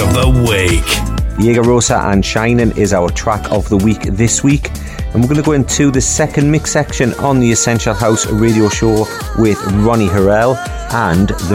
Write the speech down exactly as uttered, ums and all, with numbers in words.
of the week. Jaegerosa and Shining is our track of the week this week. And we're going to go into the second mix section on the Essential House radio show with Ronnie Harrell and the